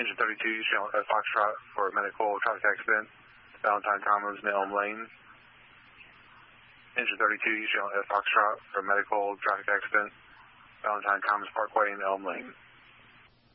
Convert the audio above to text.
Engine 32, channel at Foxtrot for medical traffic accident. Valentine Commons in Elm Lane. Engine 32, channel at Foxtrot for medical traffic accident. Valentine Commons Parkway in Elm Lane.